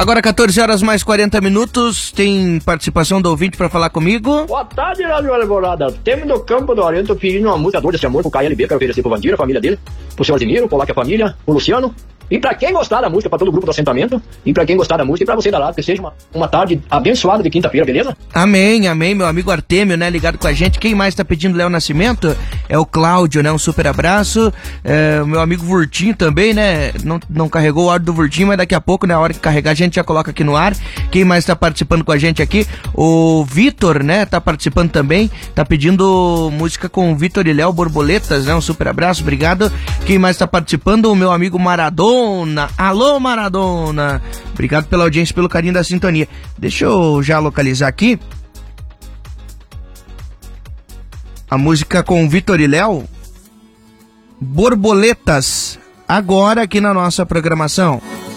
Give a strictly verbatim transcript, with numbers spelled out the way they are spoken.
Agora quatorze horas mais quarenta minutos, tem participação do ouvinte pra falar comigo. Boa tarde, Rádio Alvorada. Temos no Campo do Oriente pedindo uma música Dor desse Amor pro K L B, quero oferecer pro Vandira, a família dele, pro seu Aziniro, pro Laque a família, pro Luciano. E pra quem gostar da música, pra todo o grupo do assentamento, e pra quem gostar da música, e pra você da lá, que seja uma, uma tarde abençoada de quinta-feira, beleza? Amém, amém, meu amigo Artêmio, né, ligado com a gente. Quem mais tá pedindo Léo Nascimento? É o Cláudio, né, um super abraço. É, o meu amigo Vurtinho também, né, não, não carregou o áudio do Vurtinho, mas daqui a pouco, na hora que carregar, a gente já coloca aqui no ar. Quem mais tá participando com a gente aqui? O Vitor, né, tá participando também, tá pedindo música com o Vitor e Léo Borboletas, né, um super abraço, obrigado. Quem mais tá participando? O meu amigo Maradona. Alô, Maradona! Obrigado pela audiência, pelo carinho da sintonia. Deixa eu já localizar aqui a música com Vitor e Léo, Borboletas, agora aqui na nossa programação.